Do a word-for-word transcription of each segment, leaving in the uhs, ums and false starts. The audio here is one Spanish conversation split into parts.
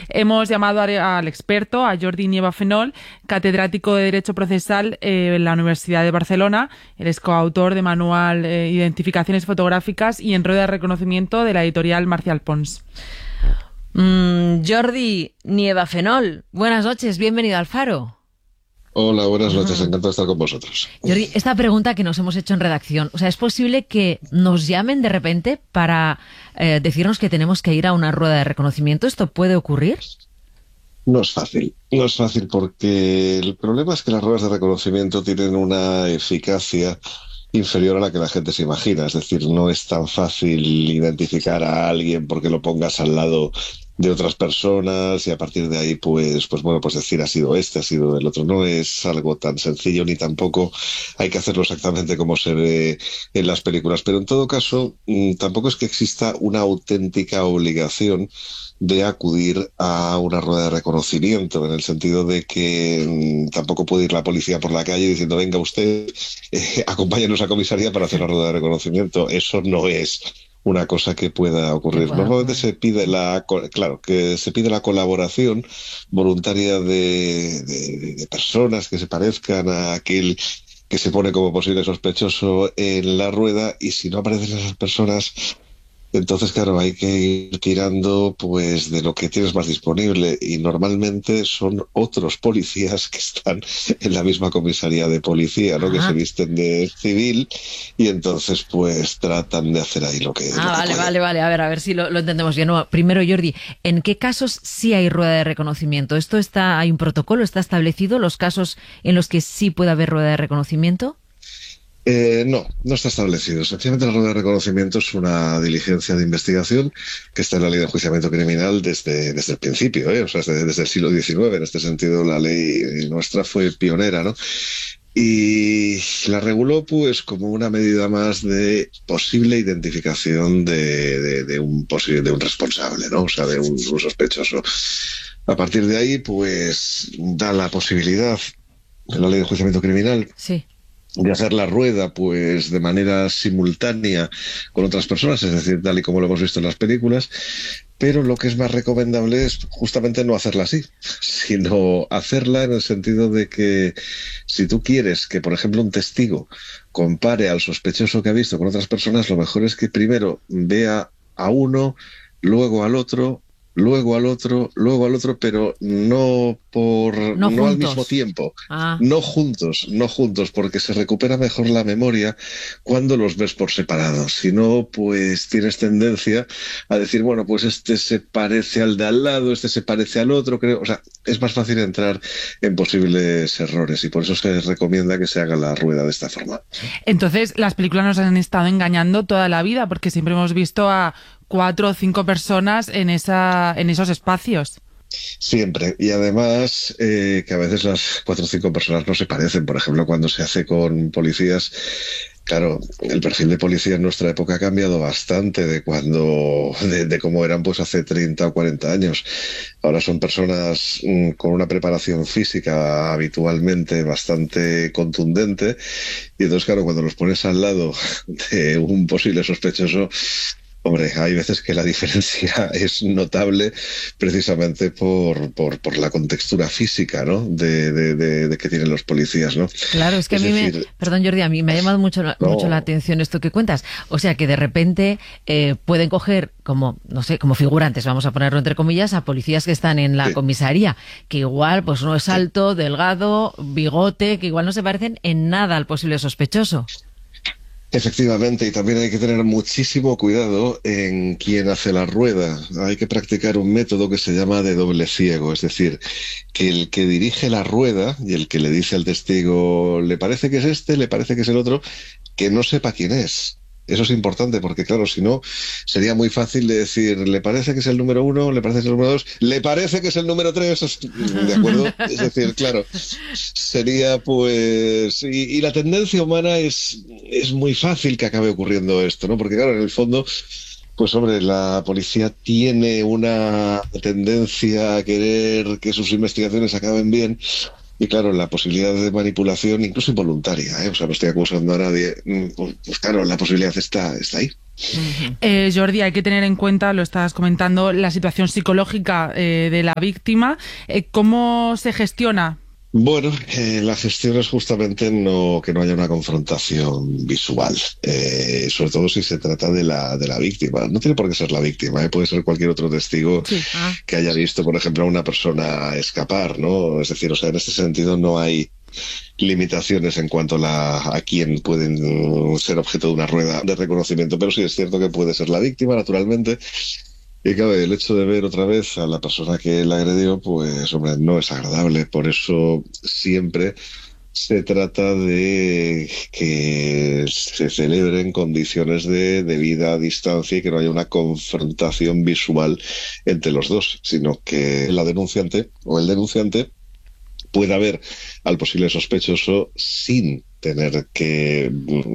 Hemos llamado a, al experto, a Jordi Nieva Fenol, catedrático de Derecho Procesal eh, en la Universidad de Barcelona. Él es coautor de Manual eh, Identificaciones Fotográficas y en Rueda de Reconocimiento de la editorial Marcial Pons. Mm, Jordi Nieva Fenol, buenas noches, bienvenido al Faro. Hola, buenas noches, encantado de estar con vosotros. Jordi, esta pregunta que nos hemos hecho en redacción, o sea, ¿es posible que nos llamen de repente para eh, decirnos que tenemos que ir a una rueda de reconocimiento? ¿Esto puede ocurrir? No es fácil, no es fácil porque el problema es que las ruedas de reconocimiento tienen una eficacia inferior a la que la gente se imagina, es decir, no es tan fácil identificar a alguien porque lo pongas al lado de otras personas y a partir de ahí pues pues bueno pues decir ha sido este, ha sido el otro. No es algo tan sencillo ni tampoco hay que hacerlo exactamente como se ve en las películas, pero en todo caso mmm, tampoco es que exista una auténtica obligación de acudir a una rueda de reconocimiento, en el sentido de que mmm, tampoco puede ir la policía por la calle diciendo venga usted, eh, acompáñenos a comisaría para hacer la rueda de reconocimiento. Eso no es una cosa que pueda ocurrir. Pueda Normalmente ocurrir. se pide la, claro, que se pide la colaboración voluntaria de, de, de personas que se parezcan a aquel que se pone como posible sospechoso en la rueda, y si no aparecen esas personas, entonces, claro, hay que ir tirando pues de lo que tienes más disponible, y normalmente son otros policías que están en la misma comisaría de policía, ¿no? Ah. Que se visten de civil y entonces pues tratan de hacer ahí lo que... Ah, lo que vale, pueden. vale, vale. A ver, a ver si lo, lo entendemos bien. No, primero, Jordi, ¿en qué casos sí hay rueda de reconocimiento? ¿Esto está, hay un protocolo, está establecido, los casos en los que sí puede haber rueda de reconocimiento? Eh, no, no está establecido. Sencillamente la rueda de reconocimiento es una diligencia de investigación que está en la ley de enjuiciamiento criminal desde, desde el principio, ¿eh? O sea, desde, desde el siglo diecinueve. En este sentido, la ley nuestra fue pionera, ¿no? Y la reguló pues como una medida más de posible identificación de, de, de un posible, de un responsable, ¿no? O sea, de un, un sospechoso. A partir de ahí, pues da la posibilidad en la ley de enjuiciamiento criminal Sí. de hacer la rueda pues de manera simultánea con otras personas, es decir, tal y como lo hemos visto en las películas, pero lo que es más recomendable es justamente no hacerla así, sino hacerla en el sentido de que si tú quieres que, por ejemplo, un testigo compare al sospechoso que ha visto con otras personas, lo mejor es que primero vea a uno, luego al otro, luego al otro, luego al otro, pero no por No no al juntos. mismo tiempo, Ah. no juntos, no juntos, porque se recupera mejor la memoria cuando los ves por separado. Si no, pues tienes tendencia a decir, bueno, pues este se parece al de al lado, este se parece al otro, creo. O sea, es más fácil entrar en posibles errores y por eso se recomienda que se haga la rueda de esta forma. Entonces, las películas nos han estado engañando toda la vida porque siempre hemos visto a cuatro o cinco personas en esa en esos espacios. Siempre. Y además eh, que a veces las cuatro o cinco personas no se parecen. Por ejemplo, cuando se hace con policías, claro, el perfil de policía en nuestra época ha cambiado bastante de cuando, de, de cómo eran pues hace treinta o cuarenta años. Ahora son personas mmm, con una preparación física habitualmente bastante contundente, y entonces, claro, cuando los pones al lado de un posible sospechoso, hombre, hay veces que la diferencia es notable precisamente por, por, por la contextura física, ¿no? De, de, de, de que tienen los policías, ¿no? Claro, es que Es a mí decir, me... Perdón, Jordi, a mí me ha llamado mucho, la- No. mucho la atención esto que cuentas. O sea, que de repente eh, pueden coger como, no sé, como figurantes, vamos a ponerlo entre comillas, a policías que están en la Sí. comisaría, que igual pues uno es alto, delgado, bigote, que igual no se parecen en nada al posible sospechoso. Efectivamente, y también hay que tener muchísimo cuidado en quién hace la rueda. Hay que practicar un método que se llama de doble ciego, es decir, que el que dirige la rueda y el que le dice al testigo, le parece que es este, le parece que es el otro, que no sepa quién es. Eso es importante porque, claro, si no, sería muy fácil de decir, le parece que es el número uno, le parece que es el número dos, le parece que es el número tres, ¿de acuerdo? Es decir, claro, sería pues... Y, y la tendencia humana es, es muy fácil que acabe ocurriendo esto, ¿no? Porque, claro, en el fondo, pues hombre, la policía tiene una tendencia a querer que sus investigaciones acaben bien. Y claro, la posibilidad de manipulación, incluso involuntaria, ¿eh? O sea, no estoy acusando a nadie, pues claro, la posibilidad está, está ahí. Uh-huh. Eh, Jordi, hay que tener en cuenta, lo estabas comentando, la situación psicológica eh, de la víctima. Eh, ¿Cómo se gestiona? Bueno, eh, la gestión es justamente no que no haya una confrontación visual, eh, sobre todo si se trata de la de la víctima. No tiene por qué ser la víctima, eh, puede ser cualquier otro testigo sí. ah. que haya visto, por ejemplo, a una persona escapar, ¿no? Es decir, o sea, en este sentido no hay limitaciones en cuanto a, la, a quién pueden ser objeto de una rueda de reconocimiento, pero sí es cierto que puede ser la víctima, naturalmente. Y claro, el hecho de ver otra vez a la persona que la agredió, pues, hombre, no es agradable. Por eso siempre se trata de que se celebren condiciones de debida distancia y que no haya una confrontación visual entre los dos, sino que la denunciante o el denunciante pueda ver al posible sospechoso sin tener que...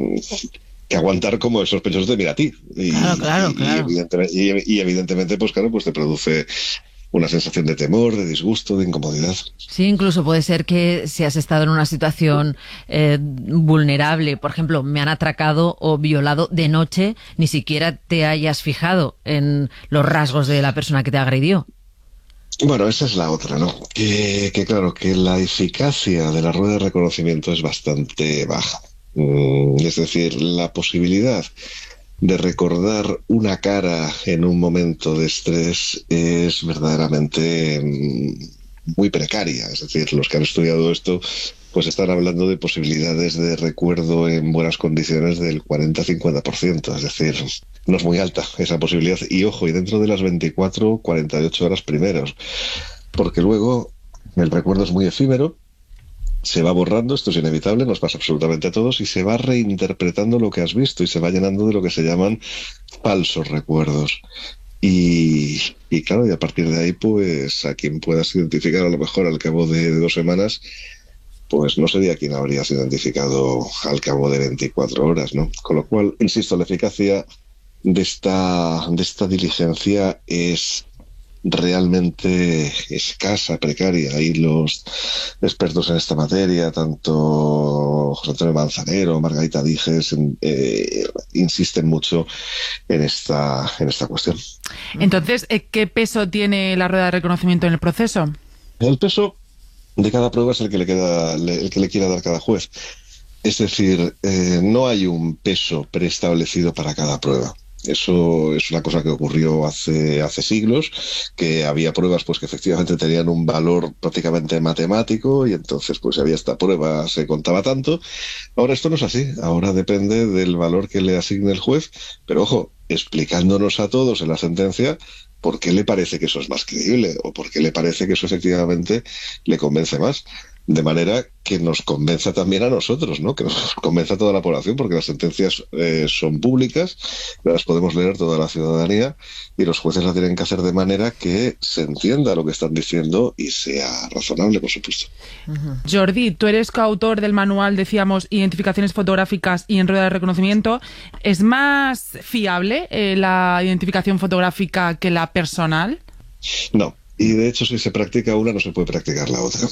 que aguantar como el sospechoso te mira a ti. Y, claro, claro, y, claro. Y, evidentemente, y, y evidentemente, pues claro, pues te produce una sensación de temor, de disgusto, de incomodidad. Sí, incluso puede ser que si has estado en una situación eh, vulnerable, por ejemplo, me han atracado o violado de noche, ni siquiera te hayas fijado en los rasgos de la persona que te agredió. Bueno, esa es la otra, ¿no? Que, que claro, que la eficacia de la rueda de reconocimiento es bastante baja. Es decir, la posibilidad de recordar una cara en un momento de estrés es verdaderamente muy precaria. Es decir, los que han estudiado esto pues están hablando de posibilidades de recuerdo en buenas condiciones del cuarenta a cincuenta por ciento. Es decir, no es muy alta esa posibilidad. Y ojo, y dentro de las veinticuatro a cuarenta y ocho horas primeros. Porque luego el recuerdo es muy efímero. Se va borrando, esto es inevitable, nos pasa absolutamente a todos, y se va reinterpretando lo que has visto y se va llenando de lo que se llaman falsos recuerdos. Y, y claro, y a partir de ahí, pues a quien puedas identificar a lo mejor al cabo de, de dos semanas, pues no sería quien habrías identificado al cabo de veinticuatro horas, ¿no? Con lo cual, insisto, la eficacia de esta, de esta diligencia es realmente escasa, precaria. Y los expertos en esta materia, tanto José Antonio Manzanero, Margarita Dijes, eh, insisten mucho en esta, en esta cuestión. Entonces, ¿qué peso tiene la rueda de reconocimiento en el proceso? El peso de cada prueba es el que le queda, el que le quiera dar cada juez. Es decir, eh, no hay un peso preestablecido para cada prueba. Eso es una cosa que ocurrió hace, hace siglos, que había pruebas pues que efectivamente tenían un valor prácticamente matemático y entonces pues si había esta prueba se contaba tanto. Ahora esto no es así, ahora depende del valor que le asigne el juez, pero ojo, explicándonos a todos en la sentencia por qué le parece que eso es más creíble o por qué le parece que eso efectivamente le convence más. De manera que nos convenza también a nosotros, ¿no? Que nos convenza a toda la población, porque las sentencias eh, son públicas, las podemos leer toda la ciudadanía y los jueces las tienen que hacer de manera que se entienda lo que están diciendo y sea razonable, por supuesto. Uh-huh. Jordi, tú eres coautor del manual, decíamos, Identificaciones fotográficas y en rueda de reconocimiento. ¿Es más fiable eh, la identificación fotográfica que la personal? No, y de hecho si se practica una no se puede practicar la otra.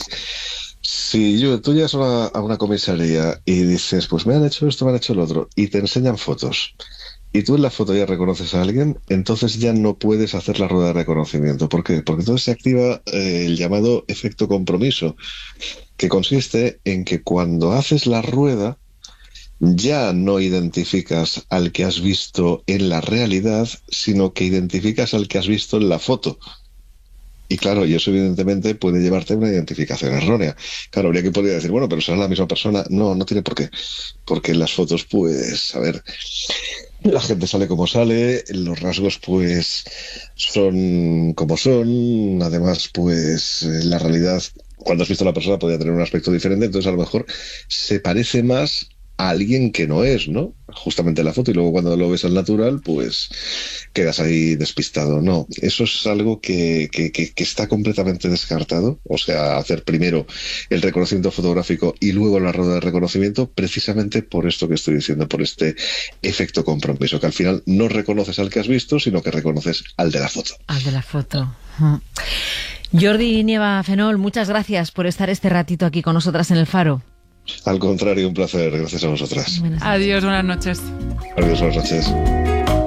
Si yo, tú llegas a una, a una comisaría y dices, pues me han hecho esto, me han hecho lo otro, y te enseñan fotos, y tú en la foto ya reconoces a alguien, entonces ya no puedes hacer la rueda de reconocimiento. ¿Por qué? Porque entonces se activa eh, el llamado efecto compromiso, que consiste en que cuando haces la rueda, ya no identificas al que has visto en la realidad, sino que identificas al que has visto en la foto. Y claro, y eso evidentemente puede llevarte a una identificación errónea. Claro, habría que poder decir, bueno, pero será la misma persona. No, no tiene por qué. Porque en las fotos, pues, a ver, la gente sale como sale, los rasgos, pues, son como son. Además, pues, la realidad, cuando has visto a la persona, podría tener un aspecto diferente. Entonces, a lo mejor, se parece más a alguien que no es, ¿no? Justamente la foto, y luego cuando lo ves al natural, pues quedas ahí despistado. No, eso es algo que, que, que, que está completamente descartado. O sea, hacer primero el reconocimiento fotográfico y luego la rueda de reconocimiento, precisamente por esto que estoy diciendo, por este efecto compromiso, que al final no reconoces al que has visto, sino que reconoces al de la foto. Al de la foto. Jordi Nieva Fenol, muchas gracias por estar este ratito aquí con nosotras en El Faro. Al contrario, un placer. Gracias a vosotras. Buenas Adiós, buenas noches. Adiós, buenas noches.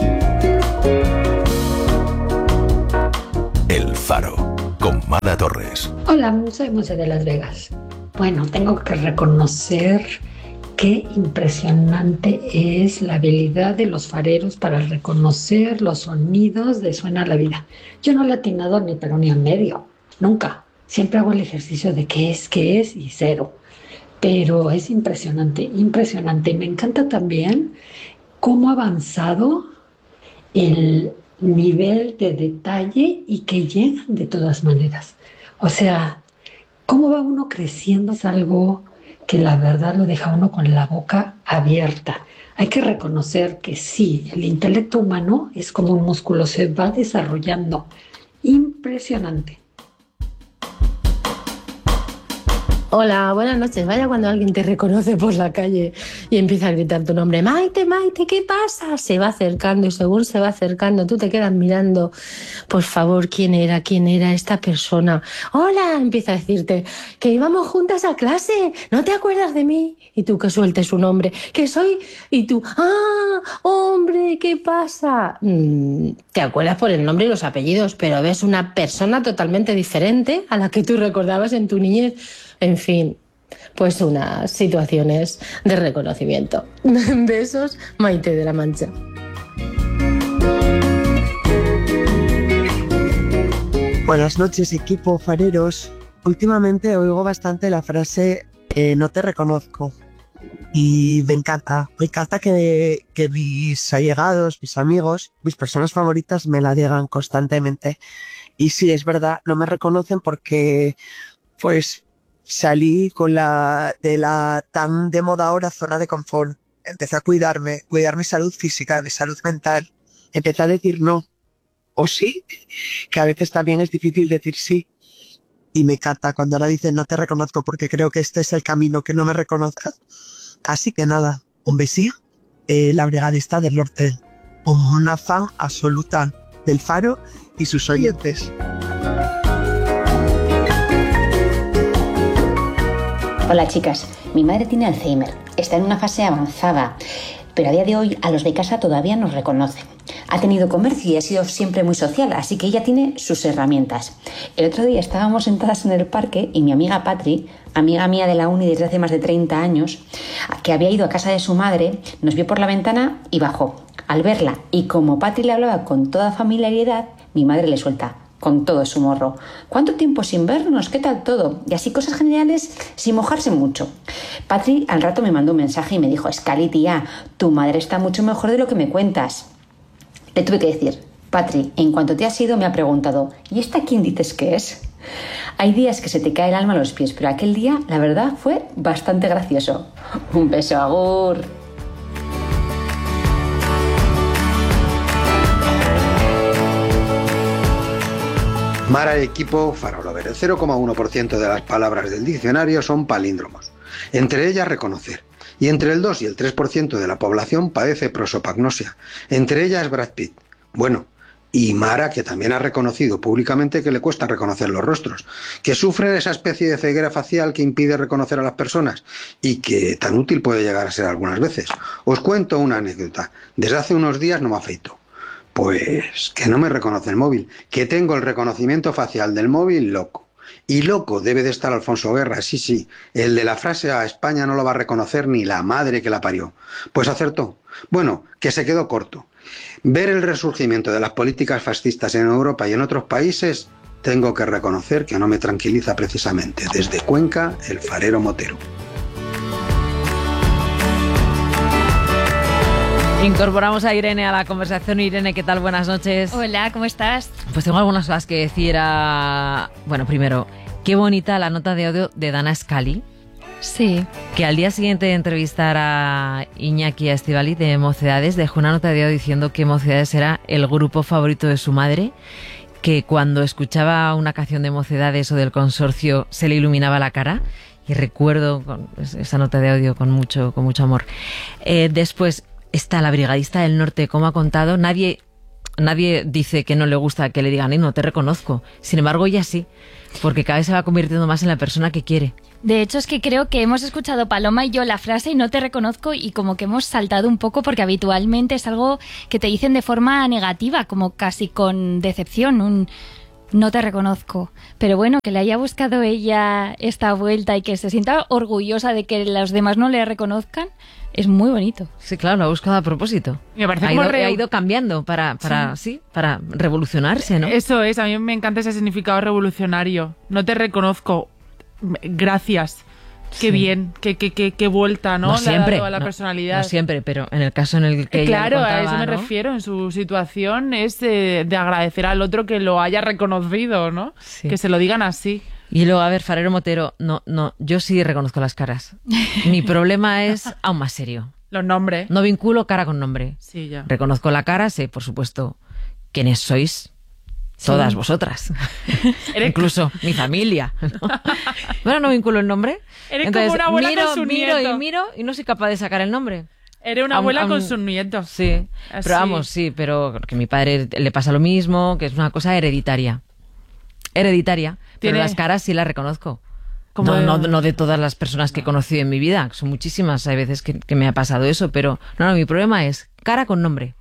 Faro, con Mara Torres. Hola, soy Monse de Las Vegas. Bueno, tengo que reconocer qué impresionante es la habilidad de los fareros para reconocer los sonidos de Suena la Vida. Yo no le he atinado ni pero ni a medio, nunca. Siempre hago el ejercicio de qué es, qué es y cero. Pero es impresionante, impresionante. Y me encanta también cómo ha avanzado el nivel de detalle y que llegan de todas maneras. O sea, cómo va uno creciendo es algo que la verdad lo deja uno con la boca abierta. Hay que reconocer que sí, el intelecto humano es como un músculo, se va desarrollando. Impresionante. Hola, buenas noches. Vaya cuando alguien te reconoce por la calle y empieza a gritar tu nombre. Maite, Maite, ¿qué pasa? Se va acercando y según se va acercando tú te quedas mirando. Por favor, ¿quién era? ¿Quién era esta persona? Hola, empieza a decirte que íbamos juntas a clase. ¿No te acuerdas de mí? Y tú que sueltes su nombre. Que soy... Y tú, ¡ah, hombre, qué pasa! Mm, te acuerdas por el nombre y los apellidos, pero ves una persona totalmente diferente a la que tú recordabas en tu niñez. En fin, pues unas situaciones de reconocimiento. Besos, Maite de la Mancha. Buenas noches, equipo fareros. Últimamente oigo bastante la frase eh, no te reconozco. Y me encanta, me encanta que, que mis allegados, mis amigos, mis personas favoritas me la digan constantemente. Y sí, es verdad, no me reconocen porque, pues... salí con la de la tan de moda ahora zona de confort. Empecé a cuidarme, cuidar mi salud física, mi salud mental. Empecé a decir no o sí, que a veces también es difícil decir sí. Y me encanta cuando ahora dicen no te reconozco porque creo que este es el camino, que no me reconozcas. Así que nada, un besío, eh, la brigadista del norte, como una fan absoluta del Faro y sus oyentes. Hola chicas, mi madre tiene Alzheimer, está en una fase avanzada, pero a día de hoy a los de casa todavía nos reconocen. Ha tenido comercio y ha sido siempre muy social, así que ella tiene sus herramientas. El otro día estábamos sentadas en el parque y mi amiga Patri, amiga mía de la uni desde hace más de treinta años, que había ido a casa de su madre, nos vio por la ventana y bajó. Al verla, y como Patri le hablaba con toda familiaridad, mi madre le suelta con todo su morro: ¿cuánto tiempo sin vernos? ¿Qué tal todo? Y así cosas generales sin mojarse mucho. Patri al rato me mandó un mensaje y me dijo: Escali, tía, tu madre está mucho mejor de lo que me cuentas. Le tuve que decir: Patri, en cuanto te has ido me ha preguntado: ¿y esta quién dices que es? Hay días que se te cae el alma a los pies, pero aquel día la verdad fue bastante gracioso. Un beso, agur. Mara y equipo Farolover. El cero coma uno por ciento de las palabras del diccionario son palíndromos. Entre ellas reconocer. Y entre el dos y el tres por ciento de la población padece prosopagnosia. Entre ellas Brad Pitt. Bueno, y Mara, que también ha reconocido públicamente que le cuesta reconocer los rostros, que sufre de esa especie de ceguera facial que impide reconocer a las personas y que tan útil puede llegar a ser algunas veces. Os cuento una anécdota. Desde hace unos días no me afeito. Pues que no me reconoce el móvil, que tengo el reconocimiento facial del móvil loco. Y loco debe de estar Alfonso Guerra, sí, sí, el de la frase a España no lo va a reconocer ni la madre que la parió. Pues acertó. Bueno, que se quedó corto. Ver el resurgimiento de las políticas fascistas en Europa y en otros países, tengo que reconocer que no me tranquiliza precisamente. Desde Cuenca, el farero motero. Incorporamos a Irene a la conversación. Irene, ¿qué tal? Buenas noches. Hola, ¿cómo estás? Pues tengo algunas cosas que decir. A... Bueno, primero, qué bonita la nota de audio de Dana Scully. Sí. Que al día siguiente de entrevistar a Iñaki Estivali de Mocedades, dejó una nota de audio diciendo que Mocedades era el grupo favorito de su madre, que cuando escuchaba una canción de Mocedades o del Consorcio se le iluminaba la cara. Y recuerdo con esa nota de audio con mucho, con mucho amor. Eh, después está la brigadista del norte, como ha contado. Nadie, nadie dice que no le gusta que le digan, no te reconozco. Sin embargo, ella sí, porque cada vez se va convirtiendo más en la persona que quiere. De hecho, es que creo que hemos escuchado Paloma y yo la frase y no te reconozco y como que hemos saltado un poco porque habitualmente es algo que te dicen de forma negativa, como casi con decepción, un no te reconozco. Pero bueno, que le haya buscado ella esta vuelta y que se sienta orgullosa de que los demás no le reconozcan, es muy bonito. Sí, claro, lo ha buscado a propósito. Me parece ha, como ido, re... ha ido cambiando para, para, sí. Sí, para revolucionarse, ¿no? Eso es, a mí me encanta ese significado revolucionario. No te reconozco, gracias. Qué sí. bien, qué, qué, qué, qué vuelta, ¿no? No siempre, le ha dado a la no, personalidad. No siempre, pero en el caso en el que claro, ella lo contaba, a eso me ¿no? refiero. En su situación es eh, de agradecer al otro que lo haya reconocido, ¿no? Sí. Que se lo digan así. Y luego, a ver, Farero Motero, no, no, yo sí reconozco las caras. Mi problema es aún más serio. Los nombres. No vinculo cara con nombre. Sí, ya. Reconozco la cara, sé, por supuesto, quiénes sois. Todas sí. vosotras. Incluso mi familia, ¿no? Bueno, no vinculo el nombre. Eres Entonces, como una abuela miro, con su miro nieto. y miro y no soy capaz de sacar el nombre. Eres una abuela um, um, con sus nietos. Sí, Así. pero vamos, sí, pero que a mi padre le pasa lo mismo, que es una cosa hereditaria. Hereditaria, ¿Tiene... pero las caras sí las reconozco. No, de... no, no de todas las personas que he conocido en mi vida, son muchísimas, hay veces que, que me ha pasado eso, pero no, no, mi problema es cara con nombre.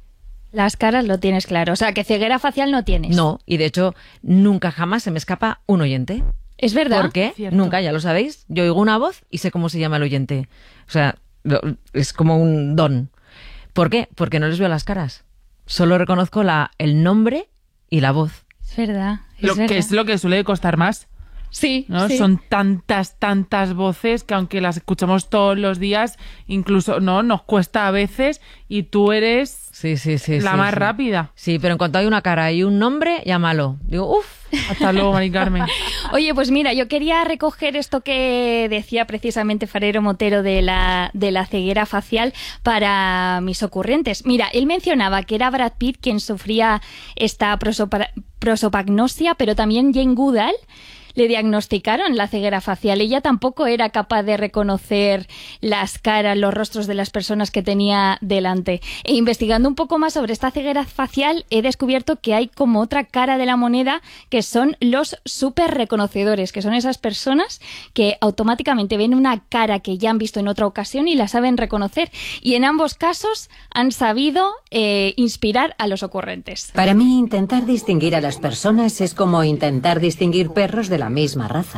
Las caras lo tienes claro, o sea, que ceguera facial no tienes. No, y de hecho, nunca jamás se me escapa un oyente. ¿Es verdad? ¿Por qué? Cierto. Nunca, ya lo sabéis. Yo oigo una voz y sé cómo se llama el oyente. O sea, es como un don. ¿Por qué? Porque no les veo las caras. Solo reconozco la, el nombre y la voz. Es verdad. Es lo verdad. que es lo que suele costar más. Sí, ¿no? sí. Son tantas, tantas voces que aunque las escuchamos todos los días, incluso no nos cuesta a veces y tú eres sí, sí, sí, la sí, más sí. rápida. Sí, pero en cuanto hay una cara y un nombre, llámalo. Digo, uff. Hasta luego, Mari Carmen. Oye, pues mira, yo quería recoger esto que decía precisamente Farero Motero de la, de la ceguera facial para mis ocurrentes. Mira, él mencionaba que era Brad Pitt quien sufría esta prosopa, prosopagnosia, pero también Jane Goodall le diagnosticaron la ceguera facial. Ella tampoco era capaz de reconocer las caras, los rostros de las personas que tenía delante. E investigando un poco más sobre esta ceguera facial, he descubierto que hay como otra cara de la moneda, que son los súper reconocedores, que son esas personas que automáticamente ven una cara que ya han visto en otra ocasión y la saben reconocer. Y en ambos casos han sabido eh, inspirar a los ocurrentes. Para mí, intentar distinguir a las personas es como intentar distinguir perros de la misma raza.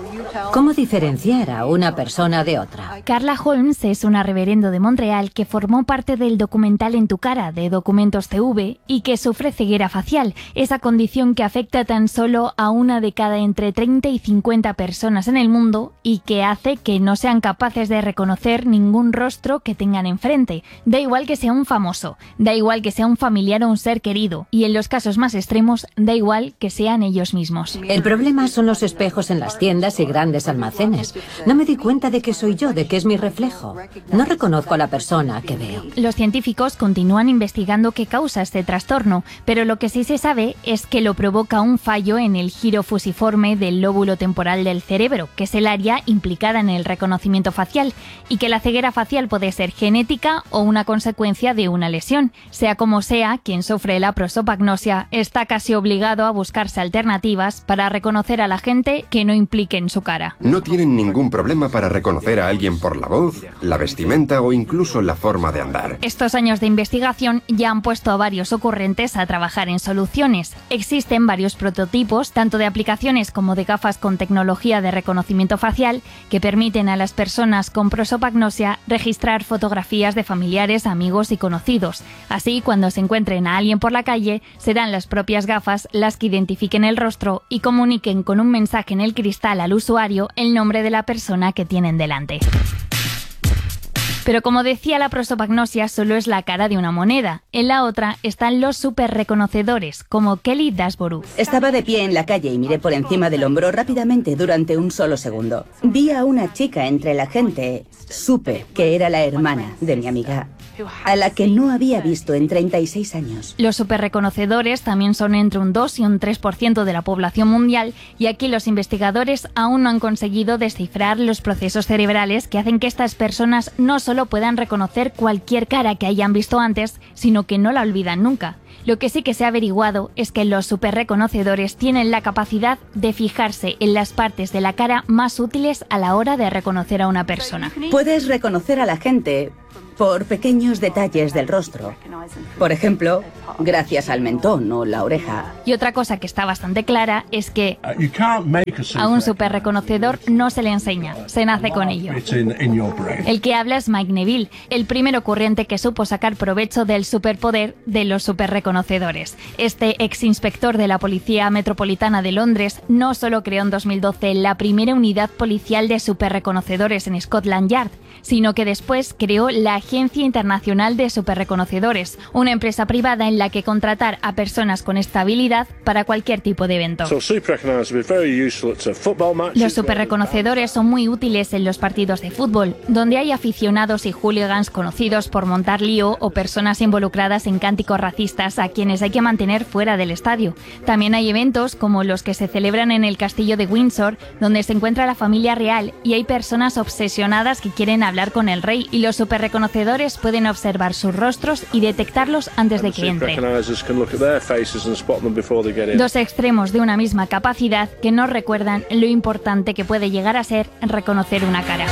¿Cómo diferenciar a una persona de otra? Carla Holmes es una reverendo de Montreal que formó parte del documental En tu cara de Documentos T V y que sufre ceguera facial, esa condición que afecta tan solo a una de cada entre treinta y cincuenta personas en el mundo y que hace que no sean capaces de reconocer ningún rostro que tengan enfrente. Da igual que sea un famoso, da igual que sea un familiar o un ser querido, y en los casos más extremos da igual que sean ellos mismos. El problema son los espejos en las tiendas y grandes almacenes. No me di cuenta de que soy yo, de que es mi reflejo. No reconozco a la persona que veo. Los científicos continúan investigando qué causa este trastorno, pero lo que sí se sabe es que lo provoca un fallo en el giro fusiforme del lóbulo temporal del cerebro, que es el área implicada en el reconocimiento facial, y que la ceguera facial puede ser genética o una consecuencia de una lesión. Sea como sea, quien sufre la prosopagnosia está casi obligado a buscarse alternativas para reconocer a la gente que no impliquen su cara. No tienen ningún problema para reconocer a alguien por la voz, la vestimenta o incluso la forma de andar. Estos años de investigación ya han puesto a varios ocurrentes a trabajar en soluciones. Existen varios prototipos, tanto de aplicaciones como de gafas con tecnología de reconocimiento facial, que permiten a las personas con prosopagnosia registrar fotografías de familiares, amigos y conocidos. Así, cuando se encuentren a alguien por la calle, serán las propias gafas las que identifiquen el rostro y comuniquen con un mensaje en el cristal al usuario el nombre de la persona que tienen delante. Pero como decía, la prosopagnosia solo es la cara de una moneda. En la otra están los superreconocedores, como Kelly Dashborough. Estaba de pie en la calle y miré por encima del hombro rápidamente durante un solo segundo. Vi a una chica entre la gente. Supe que era la hermana de mi amiga, a la que no había visto en treinta y seis años. Los superreconocedores también son entre un dos y un tres por ciento de la población mundial, y aquí los investigadores aún no han conseguido descifrar los procesos cerebrales que hacen que estas personas no solo puedan reconocer cualquier cara que hayan visto antes, sino que no la olvidan nunca. Lo que sí que se ha averiguado es que los superreconocedores tienen la capacidad de fijarse en las partes de la cara más útiles a la hora de reconocer a una persona. Puedes reconocer a la gente por pequeños detalles del rostro. Por ejemplo, gracias al mentón o la oreja. Y otra cosa que está bastante clara es que a un superreconocedor no se le enseña, se nace con ello. El que habla es Mike Neville, el primer ocurrente que supo sacar provecho del superpoder de los superreconocedores. Este exinspector de la Policía Metropolitana de Londres no solo creó en dos mil doce la primera unidad policial de superreconocedores en Scotland Yard, sino que después creó la Agencia Internacional de Superreconocedores, una empresa privada en la que contratar a personas con esta habilidad para cualquier tipo de evento. Los superreconocedores son muy útiles en los partidos de fútbol, donde hay aficionados y hooligans conocidos por montar lío o personas involucradas en cánticos racistas a quienes hay que mantener fuera del estadio. También hay eventos como los que se celebran en el castillo de Windsor, donde se encuentra la familia real y hay personas obsesionadas que quieren hablar con el rey, y los superreconocedores pueden observar sus rostros y detectarlos antes de que entre. Dos extremos de una misma capacidad que nos recuerdan lo importante que puede llegar a ser reconocer una cara.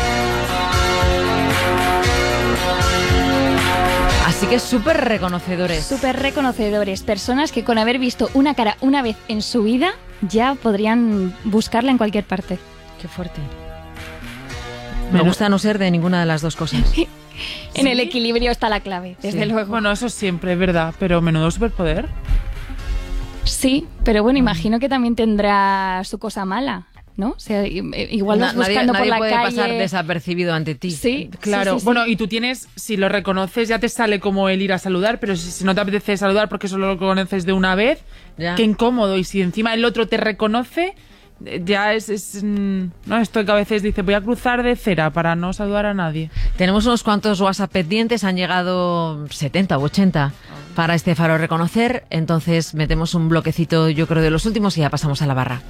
Así que súper reconocedores. Súper reconocedores, personas que con haber visto una cara una vez en su vida ya podrían buscarla en cualquier parte. Qué fuerte. Me gusta no ser de ninguna de las dos cosas. En el equilibrio está la clave, desde sí. luego. Bueno, eso siempre es verdad, pero menudo superpoder. Sí, pero bueno, imagino que también tendrá su cosa mala, ¿no? O sea, igual vas Na, buscando nadie, por la nadie calle. puede pasar desapercibido ante ti. Sí, claro. Sí, sí, sí. Bueno, y tú tienes, si lo reconoces, ya te sale como el ir a saludar, pero si, si no te apetece saludar porque solo lo conoces de una vez, ya. Qué incómodo. Y si encima el otro te reconoce, ya es, es no, esto que a veces dice voy a cruzar de cera para no saludar a nadie. Tenemos unos cuantos WhatsApp pendientes, han llegado setenta u ochenta para este Faro Reconocer, entonces metemos un bloquecito, yo creo, de los últimos y ya pasamos a la barra.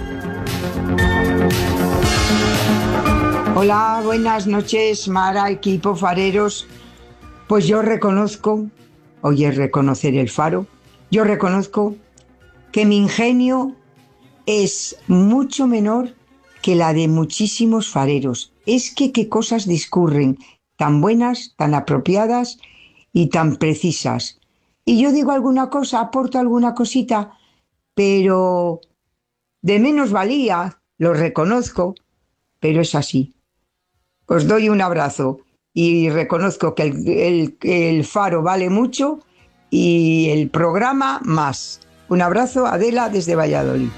Hola, buenas noches, Mara, equipo fareros. Pues yo reconozco, oye, reconocer el faro, yo reconozco que mi ingenio es mucho menor que la de muchísimos fareros. Es que qué cosas discurren, tan buenas, tan apropiadas y tan precisas. Y yo digo alguna cosa, aporto alguna cosita, pero de menos valía, lo reconozco, pero es así. Os doy un abrazo y reconozco que el, el, el faro vale mucho y el programa más. Un abrazo, Adela, desde Valladolid.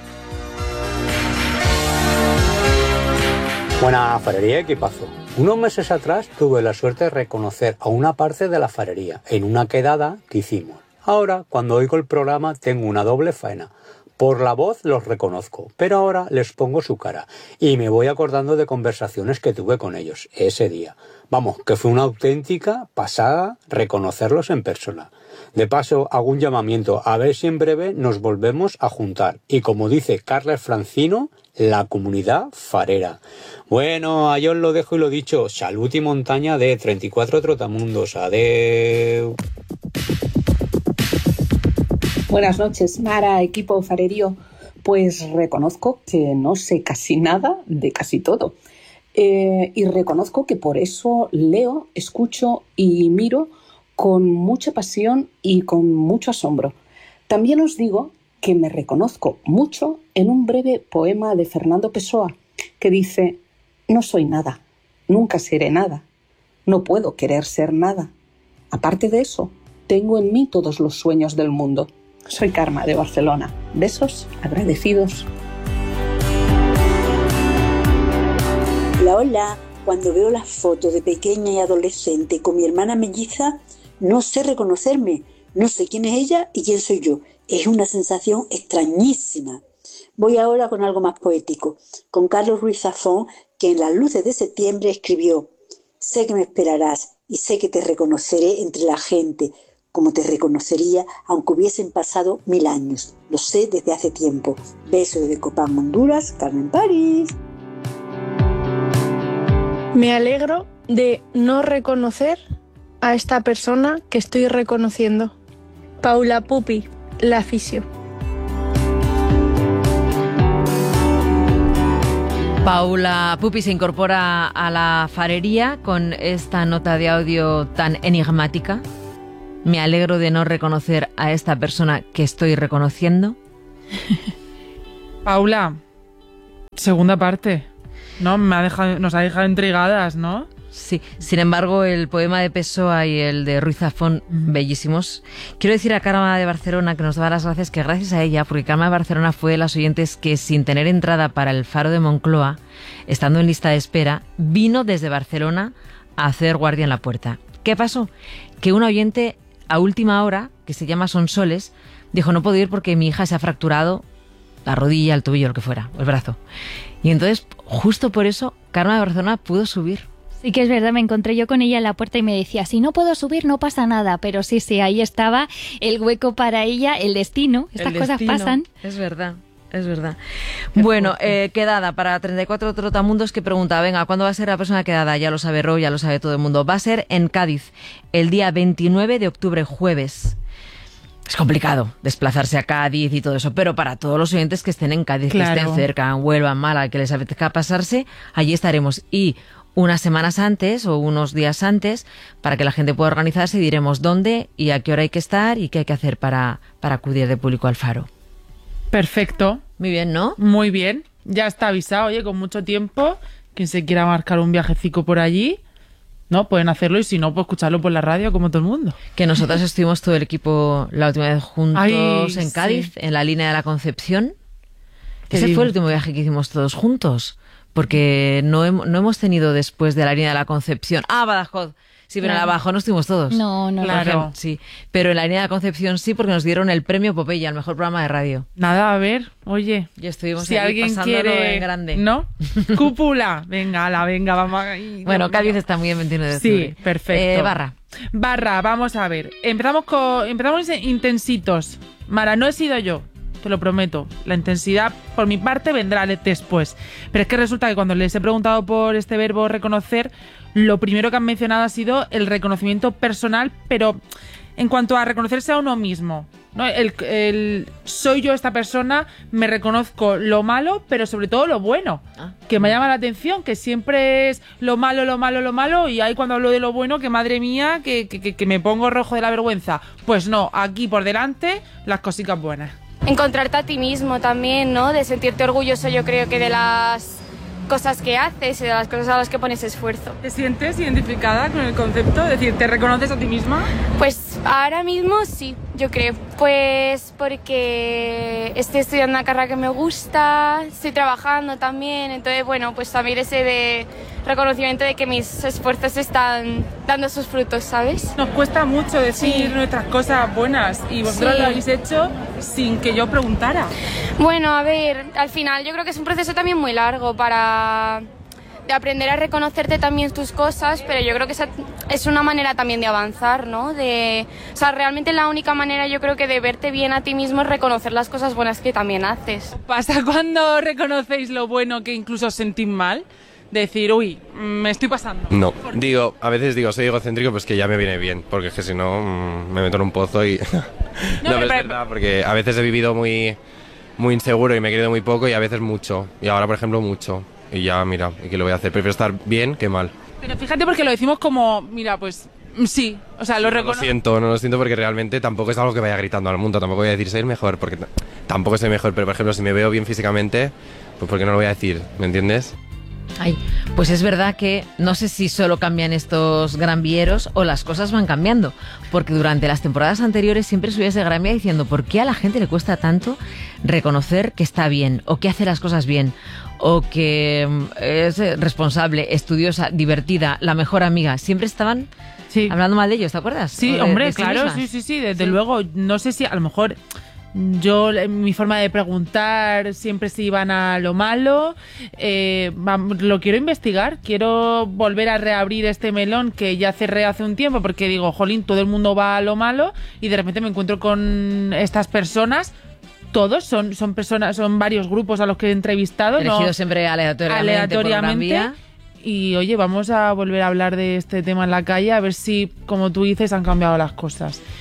Buena farería, equipazo. Unos meses atrás tuve la suerte de reconocer a una parte de la farería en una quedada que hicimos. Ahora, cuando oigo el programa, tengo una doble faena. Por la voz los reconozco, pero ahora les pongo su cara y me voy acordando de conversaciones que tuve con ellos ese día. Vamos, que fue una auténtica pasada reconocerlos en persona. De paso, hago un llamamiento a ver si en breve nos volvemos a juntar. Y como dice Carles Francino, la comunidad farera. Bueno, ahí os lo dejo y lo dicho. Salud y montaña de treinta y cuatro trotamundos. Adeu. Buenas noches, Mara, equipo farerío. Pues reconozco que no sé casi nada de casi todo. Eh, y reconozco que por eso leo, escucho y miro con mucha pasión y con mucho asombro. También os digo que me reconozco mucho en un breve poema de Fernando Pessoa que dice: no soy nada, nunca seré nada, no puedo querer ser nada. Aparte de eso, tengo en mí todos los sueños del mundo. Soy Karma, de Barcelona. Besos, agradecidos. Hola, hola. Cuando veo las fotos de pequeña y adolescente con mi hermana melliza, no sé reconocerme. No sé quién es ella y quién soy yo. Es una sensación extrañísima. Voy ahora con algo más poético, con Carlos Ruiz Zafón, que en Las luces de septiembre escribió: sé que me esperarás y sé que te reconoceré entre la gente, como te reconocería aunque hubiesen pasado mil años. Lo sé desde hace tiempo. Beso desde Copán, Honduras, Carmen París. Me alegro de no reconocer a esta persona que estoy reconociendo. Paula Pupi, la fisio. Paula Pupi se incorpora a la farería con esta nota de audio tan enigmática. Me alegro de no reconocer a esta persona que estoy reconociendo. Paula, segunda parte, ¿no? Me ha dejado, nos ha dejado intrigadas, ¿no? Sí, sin embargo, el poema de Pessoa y el de Ruiz Zafón, mm. bellísimos. Quiero decir a Karma de Barcelona que nos da las gracias, que gracias a ella, porque Karma de Barcelona fue de las oyentes que sin tener entrada para el Faro de Moncloa, estando en lista de espera, vino desde Barcelona a hacer guardia en la puerta. ¿Qué pasó? Que un oyente a última hora, que se llama Sonsoles, dijo: no puedo ir porque mi hija se ha fracturado la rodilla, el tobillo, lo que fuera, el brazo. Y entonces, justo por eso, Karma de Barcelona pudo subir. Sí que es verdad, me encontré yo con ella en la puerta y me decía, si no puedo subir no pasa nada, pero sí, sí, ahí estaba el hueco para ella, el destino, estas el cosas destino. pasan. Es verdad. Es verdad. Qué bueno, eh, quedada para treinta y cuatro Trotamundos que pregunta, venga, ¿cuándo va a ser la próxima quedada? Ya lo sabe Ro, ya lo sabe todo el mundo. Va a ser en Cádiz, el día veintinueve de octubre, jueves. Es complicado desplazarse a Cádiz y todo eso, pero para todos los oyentes que estén en Cádiz, claro, que estén cerca, en Huelva, en Málaga, que les apetezca pasarse, allí estaremos. Y unas semanas antes o unos días antes, para que la gente pueda organizarse, y diremos dónde y a qué hora hay que estar y qué hay que hacer para, para acudir de público al Faro. Perfecto. Muy bien, ¿no? Muy bien. Ya está avisado, oye, con mucho tiempo. Quien se quiera marcar un viajecico por allí, ¿no? Pueden hacerlo, y si no, pues escucharlo por la radio, como todo el mundo. Que nosotros estuvimos todo el equipo la última vez juntos. Ay, en Cádiz, sí, en la línea de la Concepción. Ese digo? fue el último viaje que hicimos todos juntos. Porque no, hem- no hemos tenido después de la línea de la Concepción. Ah, Badajoz. Sí, pero claro, en la Badajoz no estuvimos todos. No, no, claro. Ejemplo, sí, pero en la línea de la Concepción sí, porque nos dieron el premio Popeye al mejor programa de radio. Nada, a ver, oye. Ya estuvimos si ahí alguien pasándolo quiere, en grande. ¿No? Cúpula. Venga, la venga, vamos a... Bueno, Cádiz está muy en veintinueve de octubre. Sí, perfecto. Eh, barra. Barra, vamos a ver. Empezamos con empezamos intensitos. Mara, no he sido yo. Te lo prometo. La intensidad, por mi parte, vendrá después. Pero es que resulta que cuando les he preguntado por este verbo reconocer, lo primero que han mencionado ha sido el reconocimiento personal, pero en cuanto a reconocerse a uno mismo, ¿no? El, el soy yo esta persona, me reconozco lo malo, pero sobre todo lo bueno, ah, que me llama la atención, que siempre es lo malo, lo malo, lo malo, y ahí cuando hablo de lo bueno, que madre mía, que, que, que me pongo rojo de la vergüenza. Pues no, aquí por delante, las cositas buenas. Encontrarte a ti mismo también, ¿no? De sentirte orgulloso, yo creo que de las cosas que haces y de las cosas a las que pones esfuerzo. ¿Te sientes identificada con el concepto? Es decir, ¿te reconoces a ti misma? Pues ahora mismo sí, yo creo. Pues porque estoy estudiando una carrera que me gusta, estoy trabajando también, entonces bueno, pues también ese de reconocimiento de que mis esfuerzos están dando sus frutos, ¿sabes? Nos cuesta mucho decir sí. nuestras cosas buenas, y vosotros sí. lo habéis hecho sin que yo preguntara. Bueno, a ver, al final yo creo que es un proceso también muy largo para de aprender a reconocerte también tus cosas, pero yo creo que esa es una manera también de avanzar, ¿no? De, o sea, realmente la única manera yo creo que de verte bien a ti mismo es reconocer las cosas buenas que también haces. ¿Pasa cuando reconocéis lo bueno que incluso os sentís mal? Decir, uy, me estoy pasando. No, digo, a veces digo, soy egocéntrico, pues que ya me viene bien, porque es que si no, mmm, me meto en un pozo y... no, no pero es verdad, porque a veces he vivido muy, muy inseguro y me he querido muy poco, y a veces mucho, y ahora, por ejemplo, mucho. Y ya, mira, ¿y qué lo voy a hacer? Prefiero estar bien que mal. Pero fíjate, porque lo decimos como, mira, pues sí, o sea, lo sí, reconozco. No lo siento, no lo siento, porque realmente tampoco es algo que vaya gritando al mundo, tampoco voy a decir soy el mejor, porque t- tampoco soy mejor, pero por ejemplo, si me veo bien físicamente, pues ¿por qué no lo voy a decir? ¿Me entiendes? Ay, pues es verdad que no sé si solo cambian estos gran vieros o las cosas van cambiando, porque durante las temporadas anteriores siempre subía ese gran vía diciendo ¿por qué a la gente le cuesta tanto reconocer que está bien o que hace las cosas bien o que es responsable, estudiosa, divertida, la mejor amiga? Siempre estaban sí. hablando mal de ellos, ¿te acuerdas? Sí, de, hombre, de sí claro, mismas. sí, sí, sí, desde sí. luego. No sé si a lo mejor... Yo, mi forma de preguntar siempre se iban a lo malo. Eh, lo quiero investigar, quiero volver a reabrir este melón que ya cerré hace un tiempo, porque digo, jolín, todo el mundo va a lo malo, y de repente me encuentro con estas personas. Todos son, son personas, son varios grupos a los que he entrevistado. Elegidos no, siempre aleatoriamente. Aleatoriamente. Y oye, vamos a volver a hablar de este tema en la calle, a ver si, como tú dices, han cambiado las cosas.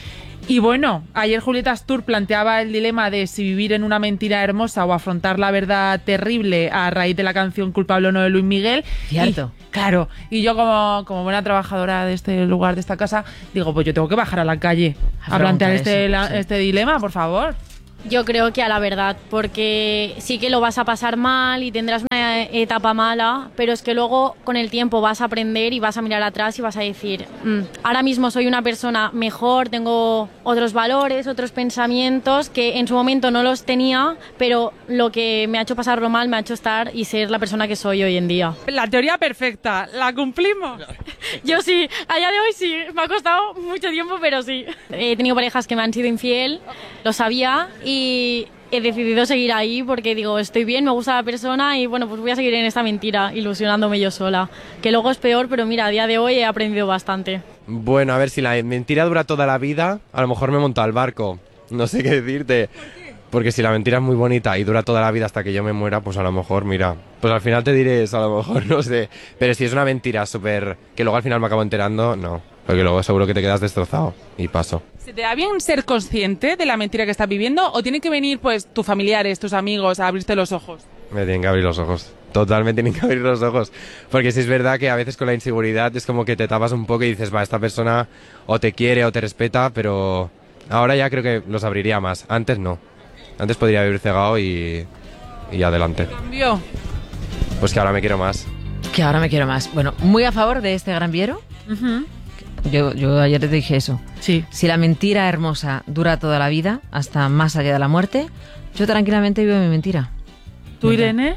Y bueno, ayer Julieta Astur planteaba el dilema de si vivir en una mentira hermosa o afrontar la verdad terrible a raíz de la canción Culpable o no de Luis Miguel. Cierto. Y, claro, y yo como, como buena trabajadora de este lugar, de esta casa, digo, pues yo tengo que bajar a la calle a, a plantear este, eso, la, sí. este dilema, por favor. Yo creo que a la verdad, porque sí que lo vas a pasar mal y tendrás una etapa mala, pero es que luego con el tiempo vas a aprender y vas a mirar atrás y vas a decir, mmm, ahora mismo soy una persona mejor, tengo otros valores, otros pensamientos que en su momento no los tenía, pero lo que me ha hecho pasarlo mal me ha hecho estar y ser la persona que soy hoy en día. La teoría perfecta, ¿la cumplimos? Yo sí, a día de hoy sí, me ha costado mucho tiempo, pero sí. He tenido parejas que me han sido infiel, lo sabía, y he decidido seguir ahí porque digo, estoy bien, me gusta la persona y bueno, pues voy a seguir en esta mentira, ilusionándome yo sola. Que luego es peor, pero mira, a día de hoy he aprendido bastante. Bueno, a ver, si la mentira dura toda la vida, a lo mejor me monto al barco. No sé qué decirte. Porque si la mentira es muy bonita y dura toda la vida hasta que yo me muera, pues a lo mejor, mira, pues al final te diré eso, a lo mejor, no sé. Pero si es una mentira súper... que luego al final me acabo enterando, no. Porque luego seguro que te quedas destrozado y paso. ¿Se te da bien ser consciente de la mentira que estás viviendo o tienen que venir pues tus familiares, tus amigos a abrirte los ojos? Me tienen que abrir los ojos. Totalmente tienen que abrir los ojos. Porque sí es verdad que a veces con la inseguridad es como que te tapas un poco y dices, va, esta persona o te quiere o te respeta, pero ahora ya creo que los abriría más. Antes no. Antes podría haber cegado y, y adelante. ¿Qué cambió? Pues que ahora me quiero más. Que ahora me quiero más. Bueno, muy a favor de este Gran Viero. Uh-huh. Yo, yo ayer te dije eso. Sí. Si la mentira hermosa dura toda la vida, hasta más allá de la muerte, yo tranquilamente vivo mi mentira. ¿Tú, Irene?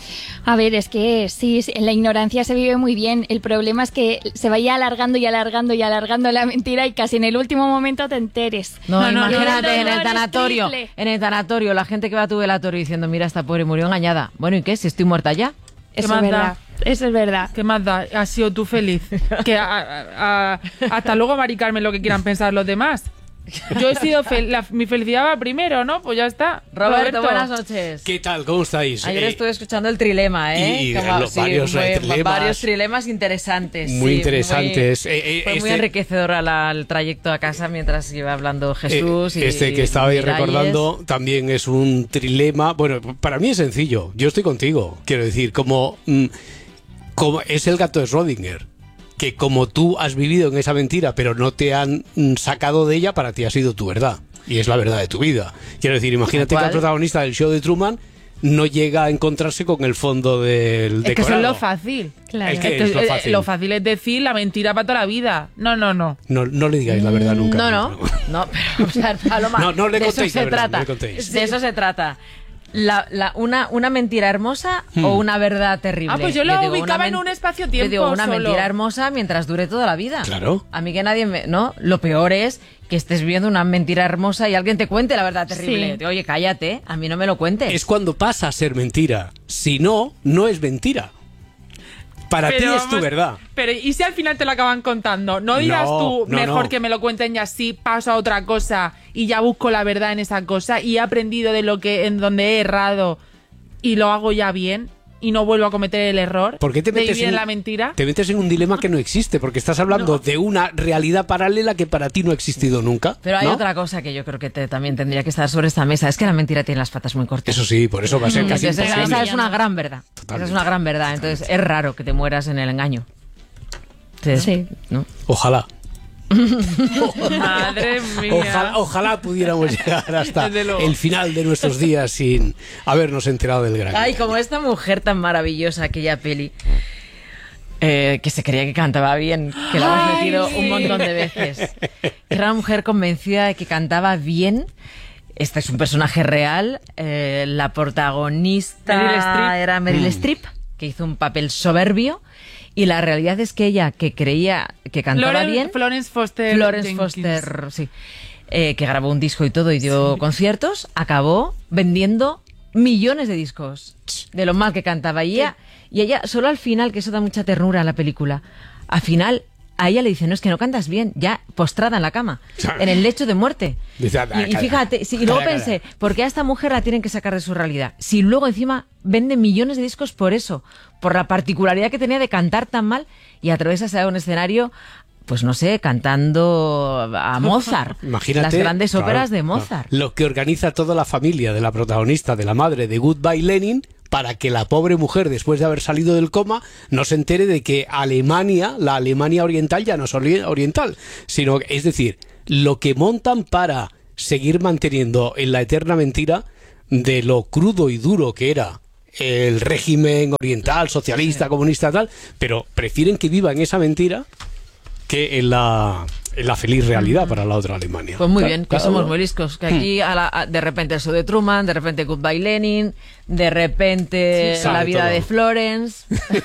A ver, es que sí, en la ignorancia se vive muy bien. El problema es que se vaya alargando y alargando y alargando la mentira y casi en el último momento te enteres. No, no, no imagínate no, en el tanatorio, en el tanatorio, la gente que va a tu velatorio diciendo, mira, esta pobre murió engañada. Bueno, ¿y qué? Si estoy muerta ya. Eso es verdad. Eso es verdad. ¿Qué más da? Has sido tú feliz. Que a, a, a, hasta luego, Mari Carmen, lo que quieran pensar los demás. Yo he sido fel la, mi felicidad va primero, ¿no? Pues ya está. Roberto, Roberto, buenas noches. ¿Qué tal? ¿Cómo estáis? Ayer eh, estuve escuchando el trilema, ¿eh? Y, y Como, los sí, varios, muy, trilemas, varios trilemas interesantes. Muy sí, interesantes. Muy, eh, eh, fue este, muy enriquecedor la, el trayecto a casa mientras iba hablando Jesús. Eh, y, este que estabais Miralles. recordando también es un trilema. Bueno, para mí es sencillo. Yo estoy contigo. Quiero decir, como, mm, como es el gato de Schrödinger. Que como tú has vivido en esa mentira, pero no te han sacado de ella, para ti ha sido tu verdad. Y es la verdad de tu vida. Quiero decir, imagínate que el protagonista del show de Truman no llega a encontrarse con el fondo del decorado. Es que eso es lo fácil. Claro. Es que Entonces, es lo fácil. Lo fácil es decir la mentira para toda la vida. No, no, no. No, no le digáis la verdad nunca. No, no. No, pero, o sea, Paloma, no, no le de contéis eso la se verdad, trata. no le contéis. De eso se trata. La, la, una, una mentira hermosa hmm. o una verdad terrible. Ah, pues yo lo yo digo, ubicaba en un espacio-tiempo. Yo digo, una solo. mentira hermosa mientras dure toda la vida. Claro. A mí que nadie me... ¿no? Lo peor es que estés viendo una mentira hermosa y alguien te cuente la verdad terrible. Sí. Oye, cállate, a mí no me lo cuentes. Es cuando pasa a ser mentira. Si no, no es mentira. Para pero ti es vamos, tu verdad. Pero ¿y si al final te lo acaban contando? No dirás no, tú, no, mejor no. que me lo cuenten y así paso a otra cosa y ya busco la verdad en esa cosa y he aprendido de lo que en donde he errado y lo hago ya bien y no vuelvo a cometer el error. ¿Por qué te metes de vivir en, en la mentira? Te metes en un dilema que no existe porque estás hablando no. de una realidad paralela que para ti no ha existido nunca. Pero hay ¿no? otra cosa que yo creo que te, también tendría que estar sobre esta mesa, es que la mentira tiene las patas muy cortas. Eso sí, por eso va a ser casi Entonces, imposible. Esa es una gran verdad. Totalmente. Esa es una gran verdad. Entonces Totalmente. Es raro que te mueras en el engaño. Entonces, sí. ¿no? Ojalá. Madre mía. Ojalá, ojalá pudiéramos llegar hasta el final de nuestros días sin habernos enterado del gran. Ay, como esta mujer tan maravillosa, aquella peli eh, que se creía que cantaba bien, que la hemos metido un montón de veces. Era una mujer convencida de que cantaba bien. Este es un personaje real. Eh, la protagonista Meryl Streep. era Meryl mm. Streep, que hizo un papel soberbio. Y la realidad es que ella, que creía que cantaba Florence, bien... Florence Foster Florence Jenkins. Foster, sí. Eh, que grabó un disco y todo y dio sí. conciertos, acabó vendiendo millones de discos de lo mal que cantaba. Y ella, y ella, solo al final, que eso da mucha ternura a la película, al final... A ella le dice, no, es que no cantas bien, ya postrada en la cama, en el lecho de muerte. Y, y fíjate, sí, y luego pensé, ¿por qué a esta mujer la tienen que sacar de su realidad? Si luego encima vende millones de discos por eso, por la particularidad que tenía de cantar tan mal y atraviesa a un escenario pues no sé, cantando a Mozart. Imagínate, las grandes claro, óperas de claro. Mozart. Lo que organiza toda la familia de la protagonista, de la madre de Goodbye Lenin, para que la pobre mujer, después de haber salido del coma, no se entere de que Alemania, la Alemania oriental, ya no es ori- oriental, sino, es decir, lo que montan para seguir manteniendo en la eterna mentira de lo crudo y duro que era el régimen oriental, socialista, comunista, tal, pero prefieren que viva en esa mentira que en la, en la feliz realidad para la otra Alemania. Pues muy Claro, bien, que claro. somos muy liscos. Que aquí a la- a- de repente el show de Truman, de repente Goodbye Lenin, de repente Sí, la sabe vida todo. de Florence.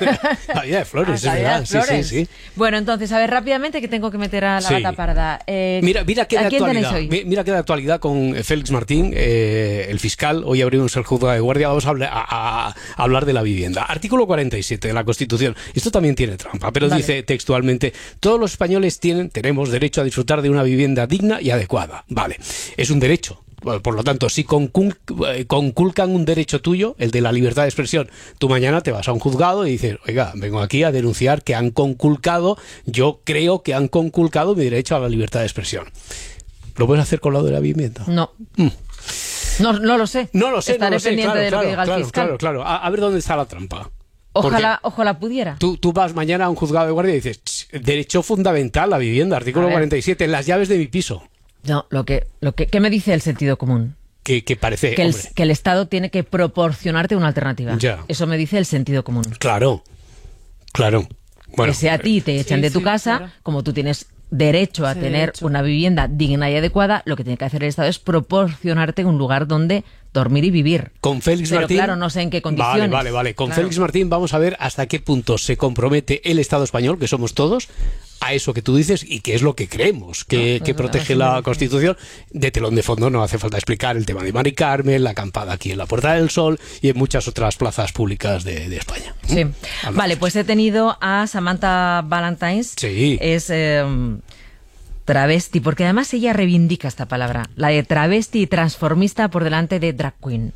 La vida de Flores, La es vida verdad. de Sí, sí, Florence. sí. Bueno, entonces, a ver, rápidamente que tengo que meter a la Sí. gata parda. Eh, Mira, mira qué de ¿a quién tenéis actualidad. hoy? Mi- Mira qué de actualidad con Félix Martín, eh, el fiscal. Hoy abrimos el juzgado de guardia. Vamos a, hablar- a- a hablar de la vivienda. Artículo cuarenta y siete de la Constitución. Esto también tiene trampa, pero Vale. dice textualmente: todos los españoles tienen, tenemos derecho a disfrutar de una vivienda digna y adecuada. Vale, es un derecho. Bueno, por lo tanto, si concul- eh, conculcan un derecho tuyo, el de la libertad de expresión, tú mañana te vas a un juzgado y dices, oiga, vengo aquí a denunciar que han conculcado, yo creo que han conculcado mi derecho a la libertad de expresión. ¿Lo puedes hacer con lo de la vivienda? No. Mm. No, no lo sé. No lo sé, Estaré no lo sé. pendiente Claro, de lo claro, que diga claro, el fiscal. claro, claro. A, a ver dónde está la trampa. Ojalá, ojalá pudiera. Tú, tú vas mañana a un juzgado de guardia y dices, "Ch, derecho fundamental, la vivienda, artículo A ver. cuarenta y siete, las llaves de mi piso. No, lo que, lo que, ¿qué me dice el sentido común? Que, que parece, Que el, hombre, que el Estado tiene que proporcionarte una alternativa. Ya. Eso me dice el sentido común. claro, claro. Bueno, que sea a ti te echan sí, de tu sí, casa, claro. como tú tienes derecho a Sí, tener derecho. una vivienda digna y adecuada, lo que tiene que hacer el Estado es proporcionarte un lugar donde dormir y vivir. con Félix Pero Martín. claro, no sé en qué condiciones. Vale, vale, vale. Con Claro. Félix Martín vamos a ver hasta qué punto se compromete el Estado español, que somos todos, a eso que tú dices y que es lo que creemos que, No, que no, protege no, la no, Constitución. De telón de fondo no hace falta explicar el tema de Mari Carmen, la acampada aquí en la Puerta del Sol y en muchas otras plazas públicas de, de España. Sí. Hablamos. Vale, pues he tenido a Samantha Valentines. Sí. Es eh, travesti, porque además ella reivindica esta palabra, la de travesti y transformista por delante de drag queen.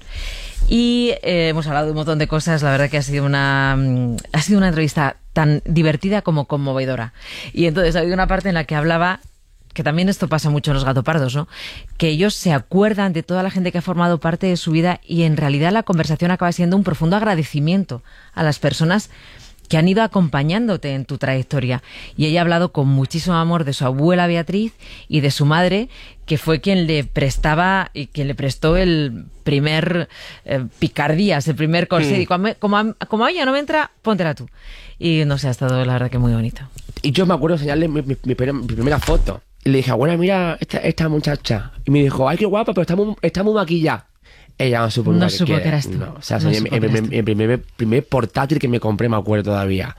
Y eh, hemos hablado de un montón de cosas, la verdad que ha sido una mm, ha sido una entrevista tan divertida como conmovedora. Y entonces ha habido una parte en la que hablaba, que también esto pasa mucho en los gatopardos, ¿no? Que ellos se acuerdan de toda la gente que ha formado parte de su vida y en realidad la conversación acaba siendo un profundo agradecimiento a las personas que han ido acompañándote en tu trayectoria. Y ella ha hablado con muchísimo amor de su abuela Beatriz y de su madre, que fue quien le prestaba y quien le prestó el primer eh, picardías, el primer corsé. Mm. Y como, como, a, como a ella no me entra, póntela tú. Y no sé, ha estado la verdad que muy bonito. Y yo me acuerdo enseñarle mi, mi- mi primer- mi primera foto. Y le dije, abuela, mira esta, esta muchacha. Y me dijo, ay, qué guapa, pero está muy, está muy maquillada. Ella no supo, No nunca supo que, que eras tú. No, o sea, No soñé supo el, que eras el- el primer, primer portátil que me compré, me acuerdo todavía.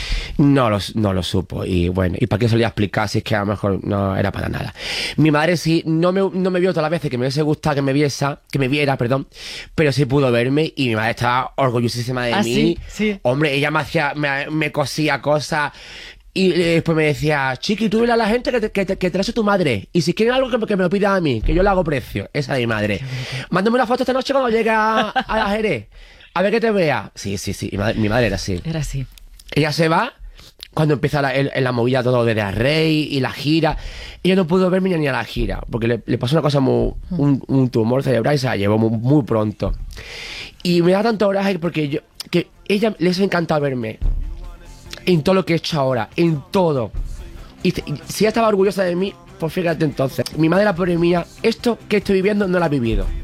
No lo, no lo supo. Y bueno, ¿y para qué se lo iba a explicar si es que a lo mejor no era para nada? Mi madre sí, no me, no me vio todas las veces que me hubiese gustado que me viesa, que me viera, perdón, pero sí pudo verme y mi madre estaba orgullosísima de ¿Ah, mí. sí? Sí. Hombre, ella me hacía, me, me cosía cosas. Y eh, después me decía, chiqui, tú dile a la gente que te, que te, que te la hace tu madre. Y si quieren algo, que, que me lo pidan a mí, que yo le hago precio. Esa es mi madre. Mándame una foto esta noche cuando llegue a, a la Jerez. A ver que te vea. Sí, sí, sí. Mi madre, mi madre era así. Era así. Ella se va cuando empieza la, el- la movida todo de la Rey y la gira. Ella no pudo verme ni a la gira, porque le, le pasó una cosa muy... Un, un tumor cerebral y se la llevó muy, muy pronto. Y me da tanto coraje porque yo... Que ella les ha encantado verme en todo lo que he hecho ahora, en todo. Y, te- y si ella estaba orgullosa de mí, pues fíjate entonces. Mi madre, la pobre mía, esto que estoy viviendo no lo ha vivido.